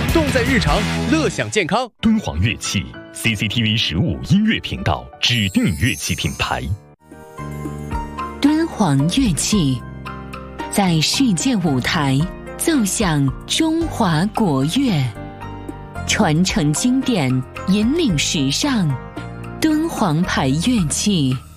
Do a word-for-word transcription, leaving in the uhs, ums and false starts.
动在日常，乐享健康。 敦煌乐器 C C T V 十五音乐频道指定乐器品牌。 敦煌乐器在世界舞台奏响中华国乐，传承经典，引领时尚。敦煌牌乐器。